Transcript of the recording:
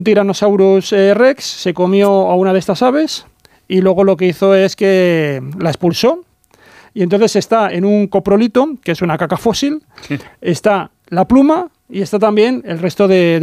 Tyrannosaurus Rex se comió a una de estas aves y luego lo que hizo es que la expulsó. Y entonces está en un coprolito, que es una caca fósil, está la pluma y está también el resto de